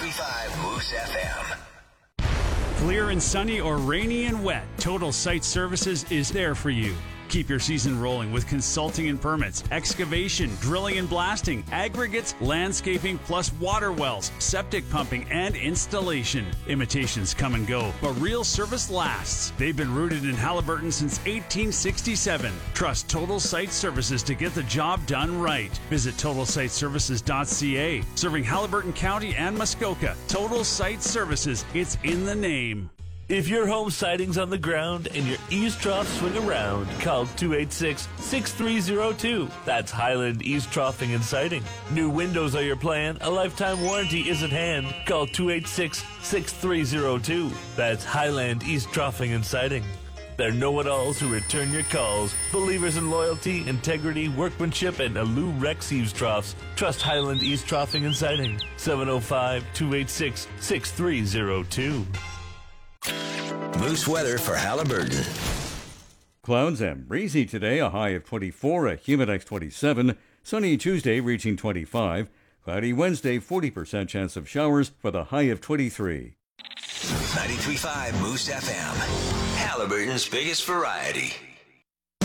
93.5 Moose FM. Clear and sunny or rainy and wet, Total Site Services is there for you. Keep your season rolling with consulting and permits, excavation, drilling and blasting, aggregates, landscaping, plus water wells, septic pumping, and installation. Imitations come and go, but real service lasts. They've been rooted in Haliburton since 1867. Trust Total Site Services to get the job done right. Visit TotalSiteServices.ca. Serving Haliburton County and Muskoka. Total Site Services, it's in the name. If your home siding's on the ground and your eaves troughs swing around, call 286-6302. That's Highland Eaves Troughing and Siding. New windows are your plan. A lifetime warranty is at hand. Call 286-6302. That's Highland Eaves Troughing and Siding. They're know-it-alls who return your calls. Believers in loyalty, integrity, workmanship, and Alou Rex Eaves Troughs. Trust Highland Eaves Troughing and Siding. 705-286-6302. Moose weather for Haliburton. Clouds and breezy today, a high of 24, a humidex 27. Sunny Tuesday reaching 25. Cloudy Wednesday, 40% chance of showers for the high of 23. 93.5 Moose FM. Haliburton's biggest variety.